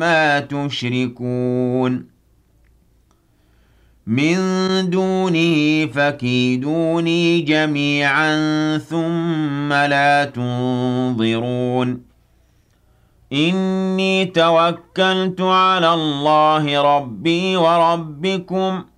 ما تشركون من دونه فكيدوني جميعا ثم لا تنظرون إني توكلت على الله ربي وربكم